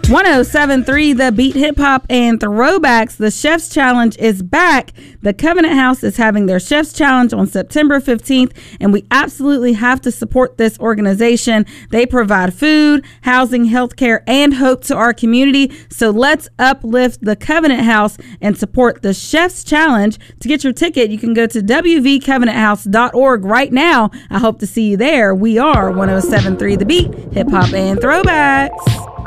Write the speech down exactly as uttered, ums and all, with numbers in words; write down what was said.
one oh seven point three The Beat, Hip Hop and Throwbacks. The Chef's Challenge is back. The Covenant House is having their Chef's Challenge on September fifteenth, and we absolutely have to support this organization. They provide food, housing, healthcare, and hope to our community. So let's uplift the Covenant House and support the Chef's Challenge. To get your ticket, you can go to w v covenant house dot org right now. I hope to see you there. We are one oh seven point three The Beat, Hip Hop and Throwbacks.